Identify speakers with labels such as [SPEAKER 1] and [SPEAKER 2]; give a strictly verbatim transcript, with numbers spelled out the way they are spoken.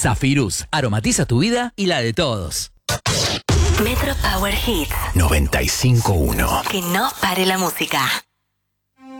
[SPEAKER 1] Zafirus, aromatiza tu vida y la de todos.
[SPEAKER 2] Metro Power Hits.
[SPEAKER 3] noventa y cinco punto uno.
[SPEAKER 2] Que no pare la música.